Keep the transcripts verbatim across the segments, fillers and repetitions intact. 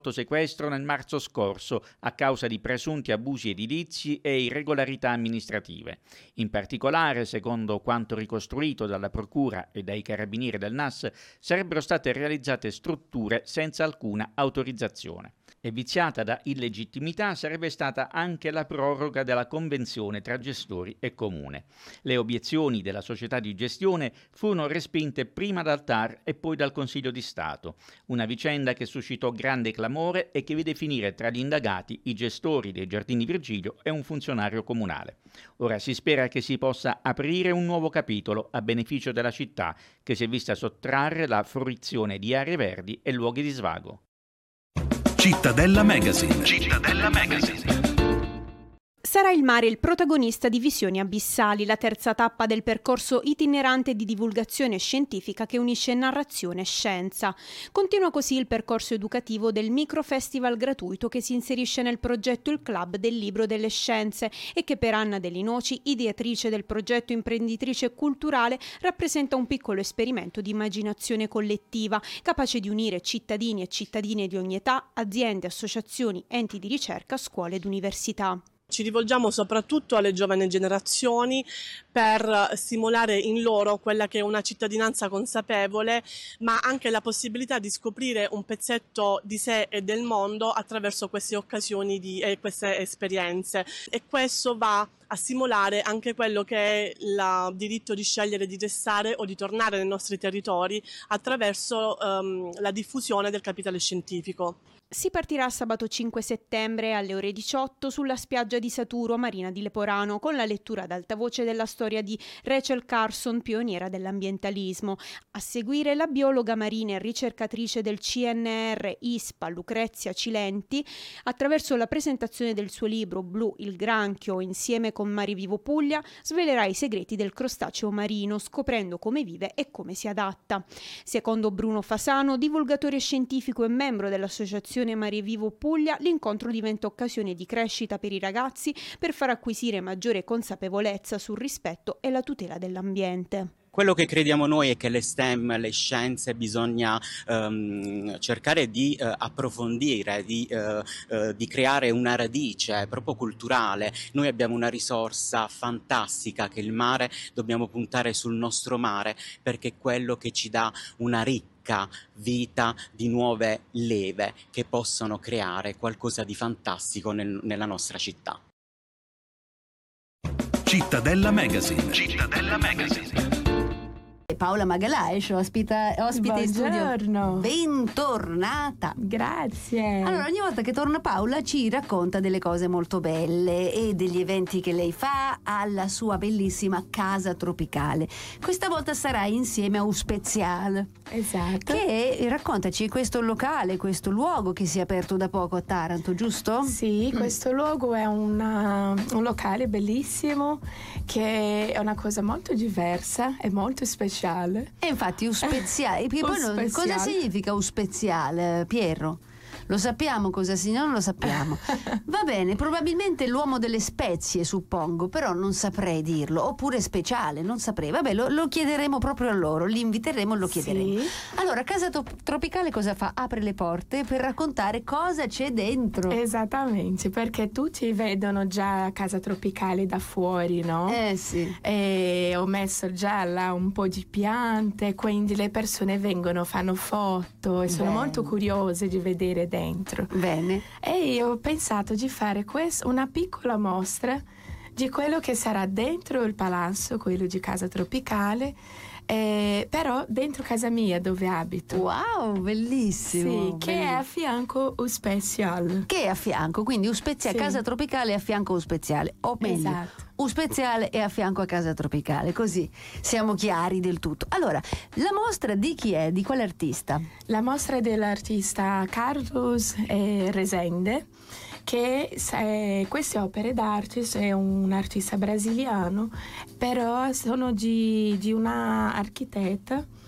sequestro nel marzo scorso a causa di presunti abusi edilizi e irregolarità amministrative. In particolare, secondo quanto ricostruito dalla Procura e dai Carabinieri del N A S, sarebbero state realizzate strutture senza alcuna autorizzazione. E viziata da illegittimità sarebbe stata anche la proroga della convenzione tra gestori e comune. Le obiezioni della società di gestione furono respinte prima dal T A R e poi dal Consiglio di Stato, una vicenda che suscitò grande clamore e che vede finire tra gli indagati i gestori dei Giardini Virgilio e un funzionario comunale. Ora si spera che si possa aprire un nuovo capitolo a beneficio della città, che si è vista sottrarre la fruizione di aree verdi e luoghi di svago. Cittadella Magazine. Cittadella Magazine. Sarà il mare il protagonista di Visioni Abissali, la terza tappa del percorso itinerante di divulgazione scientifica che unisce narrazione e scienza. Continua così il percorso educativo del microfestival gratuito che si inserisce nel progetto Il Club del Libro delle Scienze e che per Anna Deli Noci, ideatrice del progetto imprenditrice culturale, rappresenta un piccolo esperimento di immaginazione collettiva, capace di unire cittadini e cittadine di ogni età, aziende, associazioni, enti di ricerca, scuole ed università. Ci rivolgiamo soprattutto alle giovani generazioni per stimolare in loro quella che è una cittadinanza consapevole, ma anche la possibilità di scoprire un pezzetto di sé e del mondo attraverso queste occasioni di, e queste esperienze. E questo va a stimolare anche quello che è il diritto di scegliere di restare o di tornare nei nostri territori attraverso um, la diffusione del capitale scientifico. Si partirà sabato cinque settembre alle ore diciotto sulla spiaggia di Saturo, Marina di Leporano, con la lettura ad alta voce della storia di Rachel Carson, pioniera dell'ambientalismo. A seguire la biologa marina e ricercatrice del C N R I S P A, Lucrezia Cilenti, attraverso la presentazione del suo libro Blu, il granchio, insieme con Marivivo Puglia, svelerà i segreti del crostaceo marino, scoprendo come vive e come si adatta. Secondo Bruno Fasano, divulgatore scientifico e membro dell'associazione Marivivo Puglia, l'incontro diventa occasione di crescita per i ragazzi per far acquisire maggiore consapevolezza sul rispetto e la tutela dell'ambiente. Quello che crediamo noi è che le STEM, le scienze, bisogna um, cercare di uh, approfondire, di, uh, uh, di creare una radice proprio culturale. Noi abbiamo una risorsa fantastica che è il mare, dobbiamo puntare sul nostro mare perché è quello che ci dà una ricca vita di nuove leve che possono creare qualcosa di fantastico nel, nella nostra città. Cittadella Magazine. Cittadella Magazine. Paola Magalhaes, ospita, ospite in studio. Buongiorno. Bentornata. Grazie. Allora, ogni volta che torna Paola ci racconta delle cose molto belle e degli eventi che lei fa alla sua bellissima casa tropicale. Questa volta sarà insieme a Uspezial. Esatto. Che raccontaci questo locale, questo luogo che si è aperto da poco a Taranto, giusto? Sì, questo luogo è una, un locale bellissimo che è una cosa molto diversa e molto speciale. E infatti Uspeziale, cosa significa Uspeziale, Piero? Lo sappiamo cosa significa, non lo sappiamo. Va bene, probabilmente l'uomo delle spezie, suppongo, però non saprei dirlo. Oppure speciale, non saprei. Vabbè, lo, lo chiederemo proprio a loro, li inviteremo e lo chiederemo. Sì. Allora, Casa Tropicale cosa fa? Apre le porte per raccontare cosa c'è dentro. Esattamente, perché tutti vedono già Casa Tropicale da fuori, no? Eh sì. E ho messo già là un po' di piante, quindi le persone vengono, fanno foto e sono Bene. molto curiose di vedere dentro. Bene. E io ho pensato di fare quest- una piccola mostra di quello che sarà dentro il palazzo, quello di Casa Tropicale, eh, però dentro casa mia dove abito. Wow, bellissimo. Sì, che è a fianco Uspezial. Che è a fianco, quindi Uspeziale, Sì. Casa Tropicale è a fianco Uspeziale, o meglio, Esatto. Uspeziale è a fianco a Casa Tropicale, così siamo chiari del tutto. Allora, la mostra di chi è? Di quale artista? La mostra è dell'artista Carlos eh, Resende, che eh, queste opere d'arte è un artista brasiliano, però sono di, di una architetta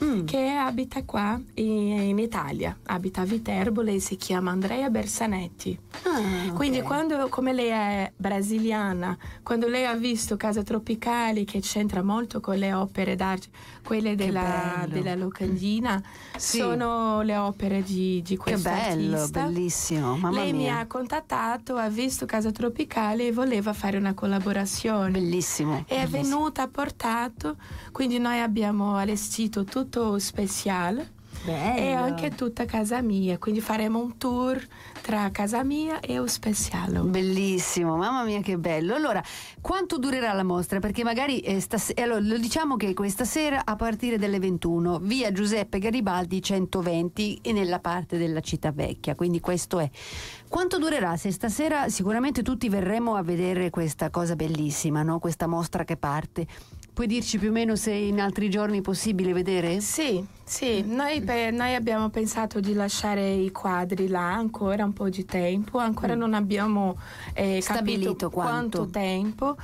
mm. che abita qua in, in Italia, abita a Viterbo, lei si chiama Andrea Bersanetti. Ah, okay. Quindi quando, come lei è brasiliana, quando lei ha visto Casa Tropicali, che c'entra molto con le opere d'arte, quelle della, della locandina, sì. sono le opere di, di questo Che bello, artista. Bellissimo, mamma lei mia. mi ha contattato, ha visto Casa Tropicali e voleva fare una collaborazione. Bellissimo. E è bellissimo. venuta, ha portato, quindi noi abbiamo allestito tutto speciale. Bello. E anche tutta casa mia, quindi faremo un tour tra casa mia e lo speciale. Bellissimo, mamma mia che bello. Allora, quanto durerà la mostra? Perché magari eh, stas- allora, lo diciamo che questa sera a partire dalle ventuno, via Giuseppe Garibaldi centoventi e nella parte della città vecchia, quindi questo è. Quanto durerà? Se stasera sicuramente tutti verremo a vedere questa cosa bellissima, no? Questa mostra che parte. Puoi dirci più o meno se in altri giorni è possibile vedere? Sì, sì. Noi, pe- noi abbiamo pensato di lasciare i quadri là ancora un po' di tempo, ancora mm. non abbiamo eh, stabilito capito quanto. quanto tempo.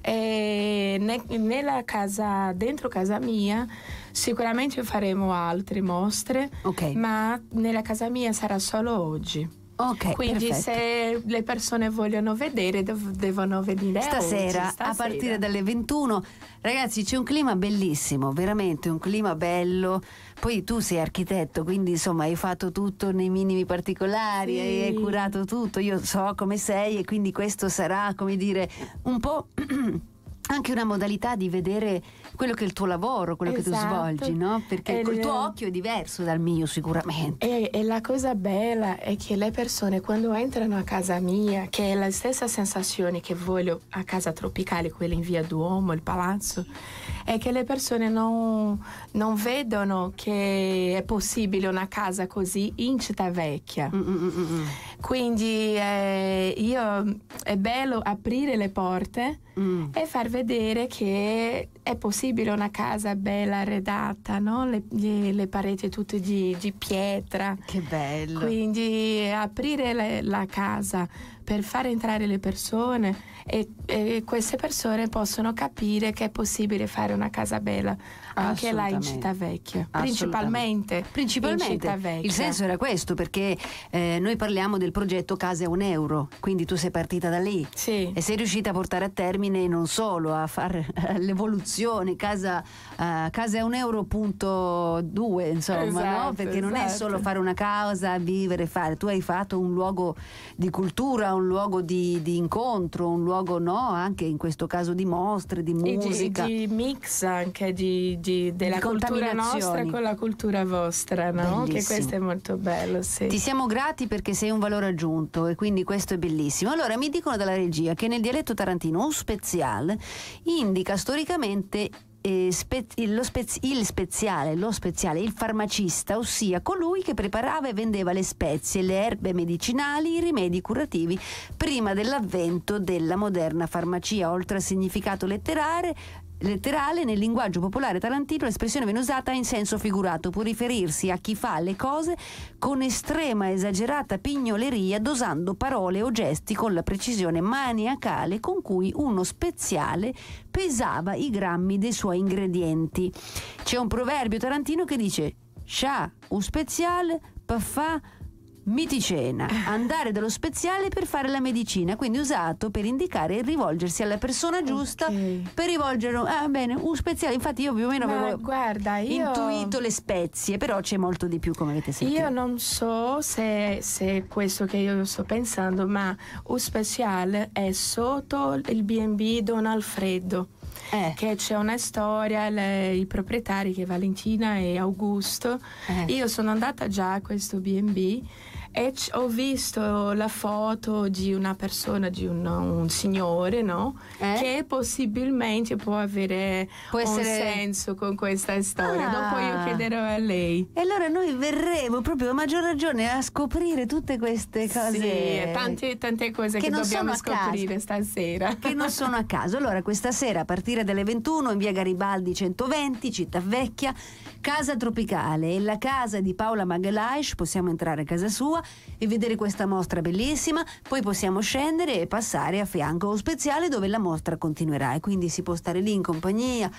E ne- nella casa, dentro casa mia, sicuramente faremo altre mostre, okay. ma nella casa mia sarà solo oggi. Ok, quindi perfetto. Se le persone vogliono vedere dev- devono venire stasera, oggi, stasera a partire dalle ventuno. Ragazzi, c'è un clima bellissimo, veramente un clima bello. Poi tu sei architetto, quindi insomma hai fatto tutto nei minimi particolari, sì. hai curato tutto, io so come sei e quindi questo sarà, come dire, un po' anche una modalità di vedere quello che è il tuo lavoro, quello esatto. che tu svolgi, no? Perché e il le... tuo occhio è diverso dal mio sicuramente. E, e la cosa bella è che le persone quando entrano a casa mia, che è la stessa sensazione che voglio a Casa Tropicale, quella in via Duomo, il palazzo, è che le persone non, non vedono che è possibile una casa così in città vecchia. Mm-mm-mm. Quindi eh, io, è bello aprire le porte mm. e far vedere che è possibile una casa bella arredata, no? Le, le, le pareti tutte di, di pietra. Che bello. Quindi aprire le, la casa per far entrare le persone e, e queste persone possono capire che è possibile fare una casa bella anche là in città vecchia, principalmente, principalmente. in città vecchia. Il senso era questo, perché eh, noi parliamo del progetto Case a un euro, quindi tu sei partita da lì sì. e sei riuscita a portare a termine non solo a fare l'evoluzione casa, uh, case a un euro punto due, insomma, esatto, no? Perché esatto. non è solo fare una casa, vivere, fare, tu hai fatto un luogo di cultura, un luogo di, di incontro, un luogo, no, anche in questo caso di mostre, di musica, di, di mix anche di, di, della di cultura nostra con la cultura vostra, no? Che questo è molto bello, sì. Ti siamo grati perché sei un valore aggiunto e quindi questo è bellissimo. Allora mi dicono dalla regia che nel dialetto tarantino un speziale indica storicamente Eh, spe- lo spez- il speziale, lo speziale, il farmacista, ossia colui che preparava e vendeva le spezie, le erbe medicinali, i rimedi curativi prima dell'avvento della moderna farmacia. Oltre al significato letterale, letterale nel linguaggio popolare tarantino l'espressione viene usata in senso figurato, può riferirsi a chi fa le cose con estrema esagerata pignoleria, dosando parole o gesti con la precisione maniacale con cui uno speziale pesava i grammi dei suoi ingredienti. C'è un proverbio tarantino che dice «Scià, un speziale per fa miticena», andare dallo speziale per fare la medicina, quindi usato per indicare e rivolgersi alla persona giusta, okay. per rivolgere ah, bene, un speziale. Infatti io più o meno ma avevo guarda, io... intuito le spezie, però c'è molto di più, come avete sentito. Io non so se, se è questo che io sto pensando, ma un speciale è sotto il B and B Don Alfredo. Eh. Che c'è una storia, le, i proprietari che Valentina e Augusto, eh. io sono andata già a questo B and B e c- ho visto la foto di una persona, di un, un signore, no? Eh? Che possibilmente può avere può un essere... senso con questa storia. Ah. Dopo io chiederò a lei. E allora noi verremo proprio a maggior ragione a scoprire tutte queste cose. Sì, tante, tante cose che, che dobbiamo scoprire stasera. Che non sono a caso. Allora questa sera a partire dalle ventuno in via Garibaldi centoventi, città vecchia, Casa Tropicale, è la casa di Paola Magalhaes, possiamo entrare a casa sua e vedere questa mostra bellissima, poi possiamo scendere e passare a fianco allo speziale dove la mostra continuerà e quindi si può stare lì in compagnia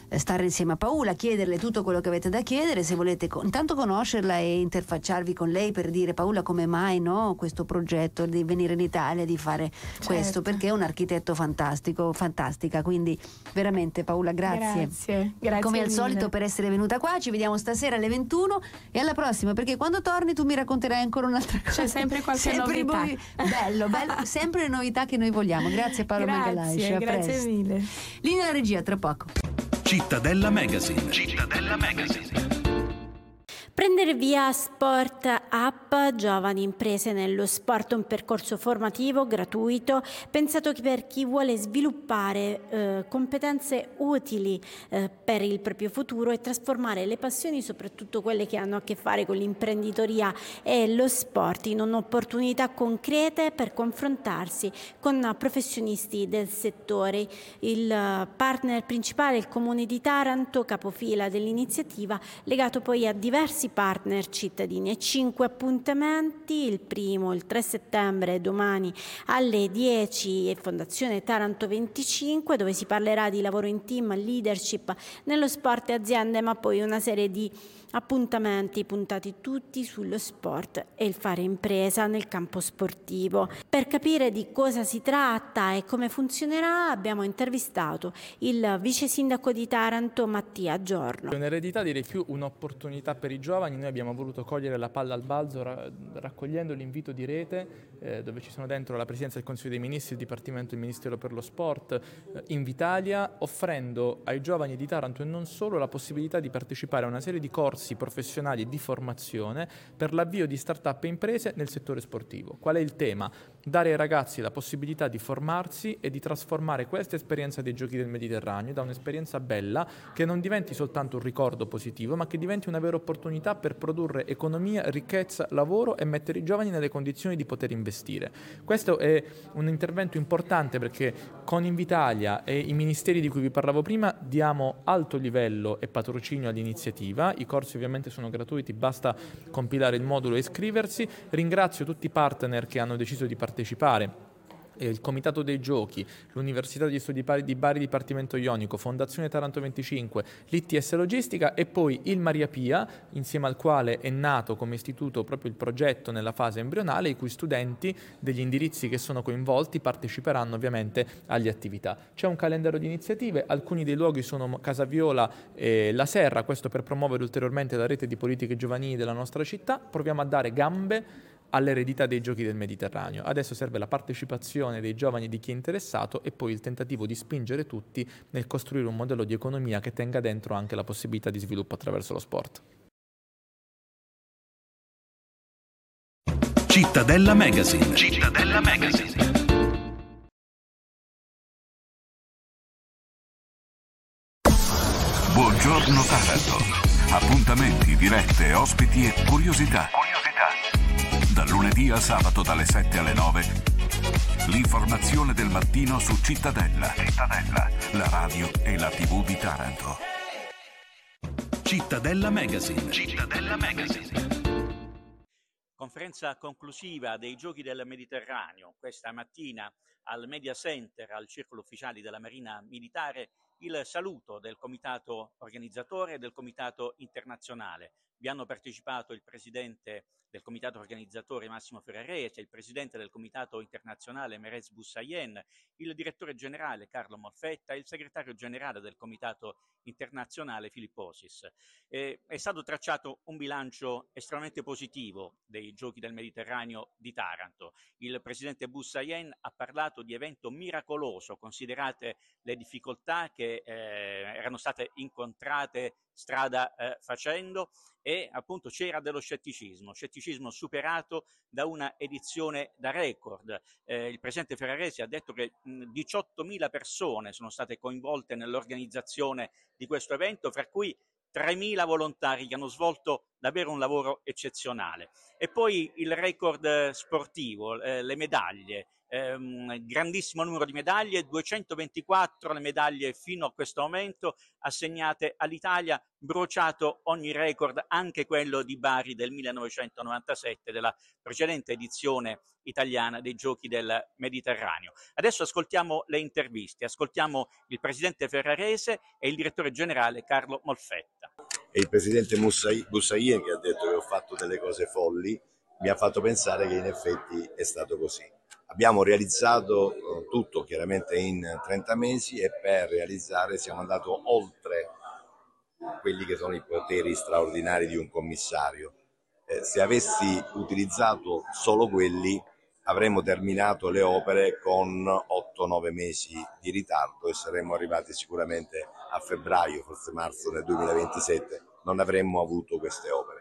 eh, stare insieme a Paola, chiederle tutto quello che avete da chiedere, se volete co- intanto conoscerla e interfacciarvi con lei per dire: Paola, come mai, no, questo progetto di venire in Italia, di fare Certo. questo, perché è un architetto fantastico, fantastica, quindi veramente Paola, grazie. Grazie, grazie Come al mille. solito per essere venuta qua, ci vediamo stasera alle ventuno e alla prossima, perché quando torni tu mi racconterai ancora un'altra cosa. C'è sempre qualche Sempre novità. voi- bello, bello, sempre le novità che noi vogliamo. Grazie Paolo Magalhaes, Grazie, a grazie presto. mille. Linea alla regia, tra poco. Cittadella Magazine. Cittadella Magazine. Prendere via Sport App, giovani imprese nello sport, un percorso formativo gratuito pensato per chi vuole sviluppare eh, competenze utili eh, per il proprio futuro e trasformare le passioni, soprattutto quelle che hanno a che fare con l'imprenditoria e lo sport, in opportunità concrete per confrontarsi con professionisti del settore. Il partner principale è il Comune di Taranto, capofila dell'iniziativa, legato poi a diversi partner cittadini, e cinque appuntamenti: il primo il tre settembre, domani alle dieci, e Fondazione Taranto venticinque, dove si parlerà di lavoro in team, leadership nello sport e aziende, ma poi una serie di appuntamenti puntati tutti sullo sport e il fare impresa nel campo sportivo. Per capire di cosa si tratta e come funzionerà abbiamo intervistato il vice sindaco di Taranto Mattia Giorno. È un'eredità, direi più un'opportunità per i giovani. Noi abbiamo voluto cogliere la palla al balzo ra- raccogliendo l'invito di rete eh, dove ci sono dentro la Presidenza del Consiglio dei Ministri, il Dipartimento del Ministero per lo Sport, eh, Invitalia, offrendo ai giovani di Taranto e non solo la possibilità di partecipare a una serie di corsi professionali e di formazione per l'avvio di start-up e imprese nel settore sportivo. Qual è il tema? Dare ai ragazzi la possibilità di formarsi e di trasformare questa esperienza dei Giochi del Mediterraneo da un'esperienza bella che non diventi soltanto un ricordo positivo, ma che diventi una vera opportunità per produrre economia, ricchezza, lavoro e mettere i giovani nelle condizioni di poter investire. Questo è un intervento importante perché con Invitalia e i ministeri di cui vi parlavo prima diamo alto livello e patrocinio all'iniziativa. I corsi ovviamente sono gratuiti, basta compilare il modulo e iscriversi. Ringrazio tutti i partner che hanno deciso di partecipare: il Comitato dei Giochi, l'Università degli Studi di Bari Dipartimento Ionico, Fondazione Taranto venticinque, l'I T S Logistica e poi il Maria Pia, insieme al quale è nato come istituto proprio il progetto nella fase embrionale, i cui studenti degli indirizzi che sono coinvolti parteciperanno ovviamente alle attività. C'è un calendario di iniziative, alcuni dei luoghi sono Casa Viola e La Serra, questo per promuovere ulteriormente la rete di politiche giovanili della nostra città. Proviamo a dare gambe all'eredità dei Giochi del Mediterraneo. Adesso serve la partecipazione dei giovani, di chi è interessato, e poi il tentativo di spingere tutti nel costruire un modello di economia che tenga dentro anche la possibilità di sviluppo attraverso lo sport. Cittadella Magazine. Cittadella Magazine. Buongiorno Taranto. Appuntamenti, dirette, ospiti e curiosità. Curiosità. Dal lunedì al sabato dalle sette alle nove. L'informazione del mattino su Cittadella. Cittadella. La radio e la tivù di Taranto. Cittadella Magazine. Cittadella Magazine. Conferenza conclusiva dei Giochi del Mediterraneo. Questa mattina al Media Center, al Circolo Ufficiali della Marina Militare, il saluto del comitato organizzatore e del comitato internazionale. Vi hanno partecipato il presidente del comitato organizzatore Massimo Ferrarese, il presidente del comitato internazionale Mehrez Boussaïen, il direttore generale Carlo Molfetta e il segretario generale del comitato internazionale Filipposis. Eh, è stato tracciato un bilancio estremamente positivo dei Giochi del Mediterraneo di Taranto. Il presidente Boussaïen ha parlato di evento miracoloso, considerate le difficoltà che eh, erano state incontrate strada eh, facendo, e appunto c'era dello scetticismo, scetticismo superato da una edizione da record. Eh, il presidente Ferrarese ha detto che mh, diciottomila persone sono state coinvolte nell'organizzazione di questo evento, fra cui tremila volontari che hanno svolto davvero un lavoro eccezionale. E poi il record sportivo, eh, le medaglie. Eh, ehm, grandissimo numero di medaglie, duecentoventiquattro le medaglie fino a questo momento assegnate all'Italia, bruciato ogni record, anche quello di Bari del millenovecentonovantasette, della precedente edizione italiana dei Giochi del Mediterraneo. Adesso ascoltiamo le interviste, ascoltiamo il presidente Ferrarese e il direttore generale Carlo Molfetta. E il presidente Boussaïen, che ha detto che ho fatto delle cose folli, mi ha fatto pensare che in effetti è stato così. Abbiamo realizzato tutto chiaramente in trenta mesi e per realizzare siamo andati oltre quelli che sono i poteri straordinari di un commissario. Eh, se avessi utilizzato solo quelli avremmo terminato le opere con otto nove mesi di ritardo e saremmo arrivati sicuramente a febbraio, forse marzo del duemilaventisette, non avremmo avuto queste opere.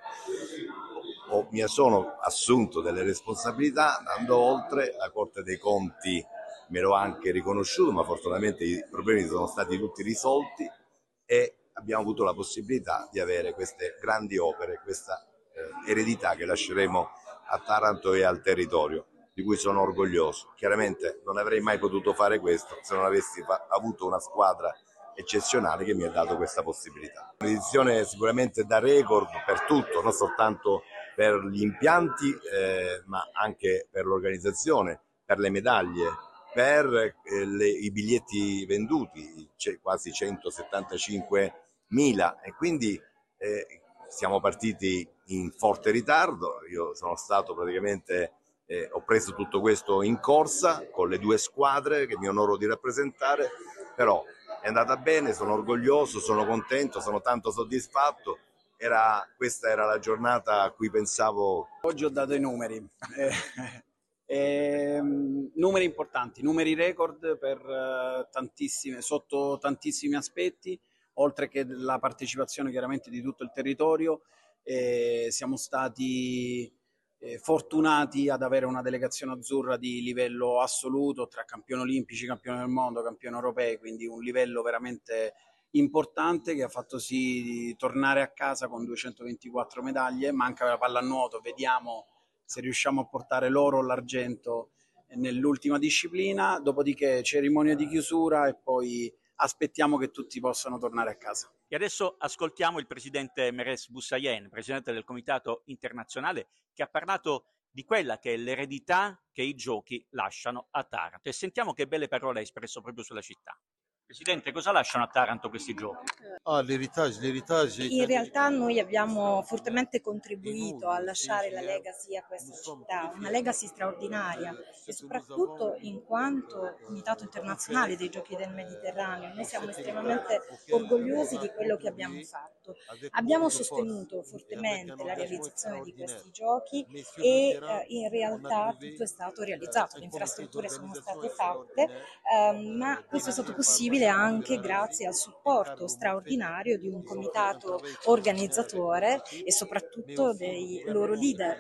O, mi sono assunto delle responsabilità andando oltre, la Corte dei Conti me l'ho anche riconosciuto, ma fortunatamente i problemi sono stati tutti risolti e abbiamo avuto la possibilità di avere queste grandi opere, questa eh, eredità che lasceremo a Taranto e al territorio, di cui sono orgoglioso. Chiaramente non avrei mai potuto fare questo se non avessi fa- avuto una squadra eccezionale che mi ha dato questa possibilità. Un'edizione sicuramente da record per tutto, non soltanto per gli impianti, eh, ma anche per l'organizzazione, per le medaglie, per eh, le, i biglietti venduti, c'è quasi centosettantacinquemila, e quindi eh, siamo partiti in forte ritardo. Io sono stato praticamente, eh, ho preso tutto questo in corsa con le due squadre che mi onoro di rappresentare, però è andata bene, sono orgoglioso, sono contento, sono tanto soddisfatto. Era, questa era la giornata a cui pensavo. Oggi ho dato i numeri, eh, eh, numeri importanti, numeri record per eh, tantissime, sotto tantissimi aspetti, oltre che la partecipazione chiaramente di tutto il territorio. Eh, siamo stati eh, fortunati ad avere una delegazione azzurra di livello assoluto tra campioni olimpici, campioni del mondo, campioni europei, quindi un livello veramente importante che ha fatto sì di tornare a casa con duecentoventiquattro medaglie. Manca la pallanuoto, vediamo se riusciamo a portare l'oro o l'argento nell'ultima disciplina, dopodiché cerimonia di chiusura e poi aspettiamo che tutti possano tornare a casa. E adesso ascoltiamo il presidente Meres Boussaïen, presidente del Comitato Internazionale, che ha parlato di quella che è l'eredità che i giochi lasciano a Taranto. E sentiamo che belle parole ha espresso proprio sulla città. Presidente, cosa lasciano a Taranto questi giochi? Ah, l'heritage, l'heritage. In realtà noi abbiamo fortemente contribuito a lasciare la legacy a questa città, una legacy straordinaria e soprattutto in quanto Comitato Internazionale dei Giochi del Mediterraneo noi siamo estremamente orgogliosi di quello che abbiamo fatto. Abbiamo sostenuto fortemente la realizzazione di questi giochi e eh, in realtà tutto è stato realizzato, le infrastrutture sono state fatte, eh, ma questo è stato possibile anche grazie al supporto straordinario di un comitato organizzatore e soprattutto dei loro leader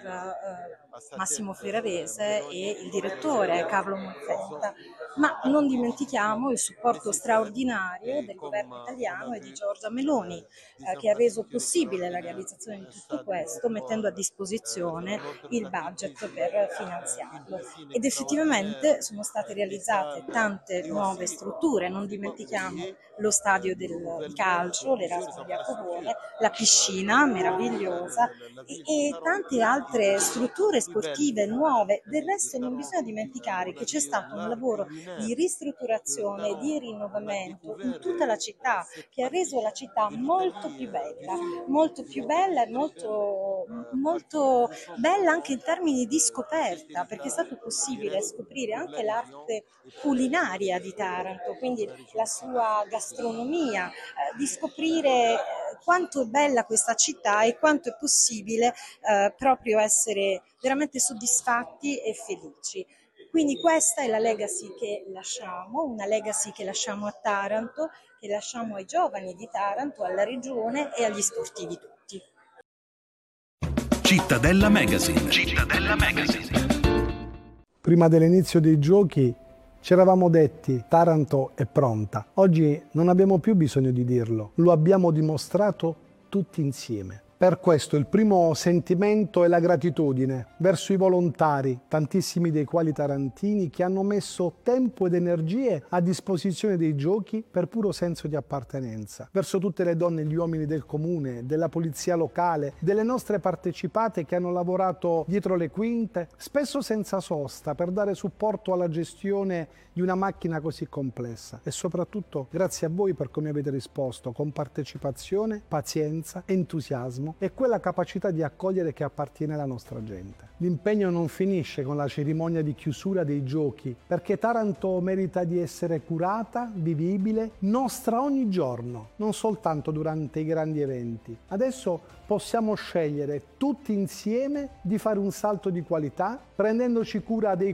eh, Massimo Ferrarese e il direttore Carlo Molfetta, ma non dimentichiamo il supporto straordinario del governo italiano e di Giorgia Meloni eh, che ha reso possibile la realizzazione di tutto questo mettendo a disposizione il budget per finanziarlo ed effettivamente sono state realizzate tante nuove strutture, non dimentichiamo lo stadio del calcio, l'Erasmo di Jacobone, la piscina meravigliosa e, e tante altre strutture sportive nuove. Del resto non bisogna dimenticare che c'è stato un lavoro di ristrutturazione e di rinnovamento in tutta la città che ha reso la città molto più bella, molto più bella e molto, molto bella anche in termini di scoperta, perché è stato possibile scoprire anche l'arte culinaria di Taranto, quindi la sua gastronomia, eh, di scoprire eh, quanto è bella questa città e quanto è possibile eh, proprio essere veramente soddisfatti e felici. Quindi questa è la legacy che lasciamo, una legacy che lasciamo a Taranto, che lasciamo ai giovani di Taranto, alla regione e agli sportivi tutti. Cittadella Magazine. Cittadella Magazine. Prima dell'inizio dei giochi ci eravamo detti Taranto è pronta. Oggi non abbiamo più bisogno di dirlo, lo abbiamo dimostrato tutti insieme. Per questo il primo sentimento è la gratitudine verso i volontari, tantissimi dei quali tarantini, che hanno messo tempo ed energie a disposizione dei giochi per puro senso di appartenenza. Verso tutte le donne e gli uomini del comune, della polizia locale, delle nostre partecipate che hanno lavorato dietro le quinte, spesso senza sosta, per dare supporto alla gestione di una macchina così complessa. E soprattutto grazie a voi per come avete risposto, con partecipazione, pazienza, entusiasmo e quella capacità di accogliere che appartiene alla nostra gente. L'impegno non finisce con la cerimonia di chiusura dei giochi, perché Taranto merita di essere curata, vivibile, nostra ogni giorno, non soltanto durante i grandi eventi. Adesso possiamo scegliere tutti insieme di fare un salto di qualità, prendendoci cura dei